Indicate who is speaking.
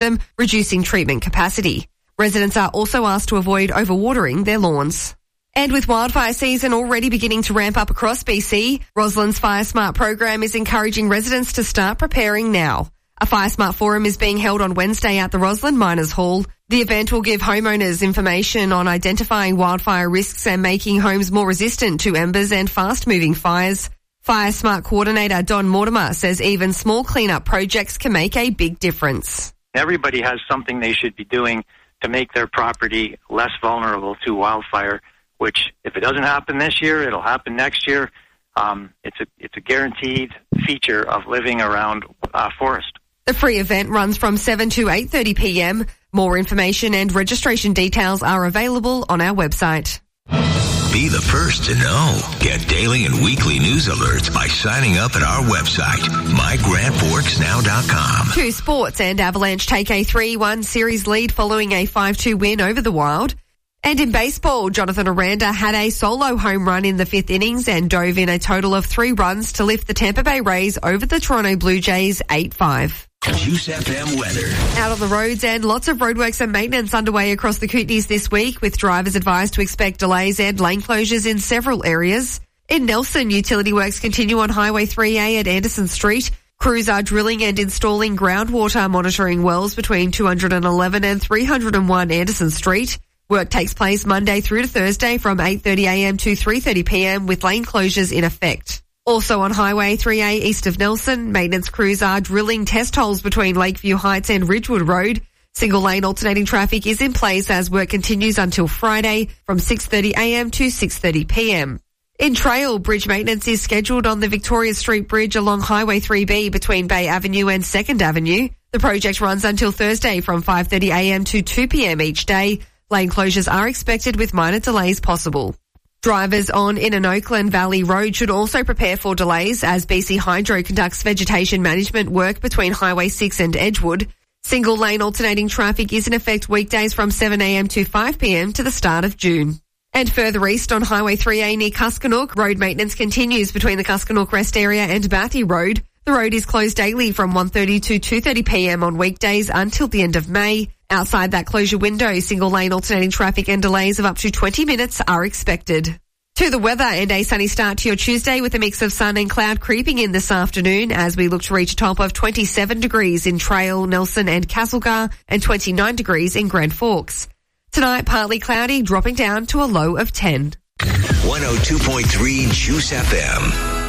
Speaker 1: system, reducing treatment capacity. Residents are also asked to avoid overwatering their lawns. And with wildfire season already beginning to ramp up across BC, Roslyn's Fire Smart program is encouraging residents to start preparing now. A Fire Smart forum is being held on Wednesday at the Roslyn Miners Hall. The event will give homeowners information on identifying wildfire risks and making homes more resistant to embers and fast-moving fires. Fire Smart coordinator Don Mortimer says even small cleanup projects can make a big difference.
Speaker 2: Everybody has something they should be doing to make their property less vulnerable to wildfire, which if it doesn't happen this year, it'll happen next year. It's a guaranteed feature of living around forest.
Speaker 1: The free event runs from 7 to 8:30 p.m. More information and registration details are available on our website.
Speaker 3: Be the first to know. Get daily and weekly news alerts by signing up at our website, mygrandforksnow.com.
Speaker 1: To sports, and Avalanche take a 3-1 series lead following a 5-2 win over the Wild. And in baseball, Jonathan Aranda had a solo home run in the 5th innings and dove in a total of 3 runs to lift the Tampa Bay Rays over the Toronto Blue Jays 8-5.
Speaker 3: Juice FM weather.
Speaker 1: Out on the roads, and lots of roadworks and maintenance underway across the Kootenays this week, with drivers advised to expect delays and lane closures in several areas. In Nelson, utility works continue on Highway 3A at Anderson Street. Crews are drilling and installing groundwater monitoring wells between 211 and 301 Anderson Street. Work takes place Monday through to Thursday from 8:30am to 3:30pm, with lane closures in effect. Also on Highway 3A east of Nelson, maintenance crews are drilling test holes between Lakeview Heights and Ridgewood Road. Single lane alternating traffic is in place as work continues until Friday from 6:30am to 6:30pm. In Trail, bridge maintenance is scheduled on the Victoria Street Bridge along Highway 3B between Bay Avenue and 2nd Avenue. The project runs until Thursday from 5:30am to 2pm each day. Lane closures are expected with minor delays possible. Drivers on Inner Oakland Valley Road should also prepare for delays as BC Hydro conducts vegetation management work between Highway 6 and Edgewood. Single lane alternating traffic is in effect weekdays from 7am to 5pm to the start of June. And further east on Highway 3A near Kuskanook, road maintenance continues between the Kuskanook Rest Area and Bathy Road. The road is closed daily from 1:30 to 2:30pm on weekdays until the end of May. Outside that closure window, single lane alternating traffic and delays of up to 20 minutes are expected. To the weather, and a sunny start to your Tuesday with a mix of sun and cloud creeping in this afternoon as we look to reach a top of 27 degrees in Trail, Nelson and Castlegar, and 29 degrees in Grand Forks. Tonight, partly cloudy, dropping down to a low of 10.
Speaker 3: 102.3 Juice FM.